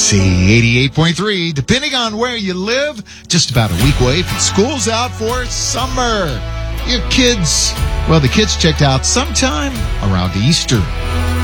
WIC 88.3. Depending on where you live, just about a week away from school's out for summer. Your kids, well, the kids checked out sometime around Easter.